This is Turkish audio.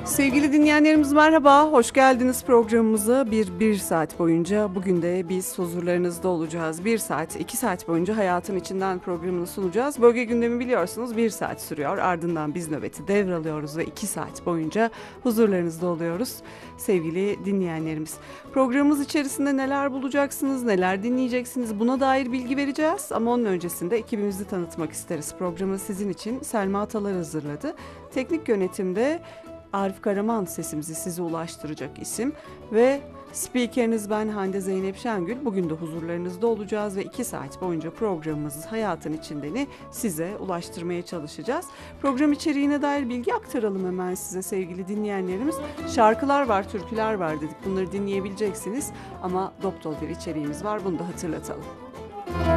Sevgili dinleyenlerimiz merhaba, hoş geldiniz programımıza. Bir saat boyunca bugün de biz huzurlarınızda olacağız. 1 saat, 2 saat boyunca Hayatın İçinden programını sunacağız. Bölge gündemi biliyorsunuz 1 saat sürüyor. Ardından biz nöbeti devralıyoruz ve 2 saat boyunca huzurlarınızda oluyoruz. Sevgili dinleyenlerimiz, programımız içerisinde neler bulacaksınız, neler dinleyeceksiniz buna dair bilgi vereceğiz. Ama onun öncesinde ekibimizi tanıtmak isteriz. Programı sizin için Selma Atalar hazırladı. Teknik yönetimde Arif Karaman sesimizi size ulaştıracak isim ve spikeriniz ben Hande Zeynep Şengül. Bugün de huzurlarınızda olacağız ve 2 saat boyunca programımız Hayatın İçindeni size ulaştırmaya çalışacağız. Program içeriğine dair bilgi aktaralım hemen size sevgili dinleyenlerimiz. Şarkılar var, türküler var dedik. Bunları dinleyebileceksiniz ama dop dolu bir içeriğimiz var. Bunu da hatırlatalım.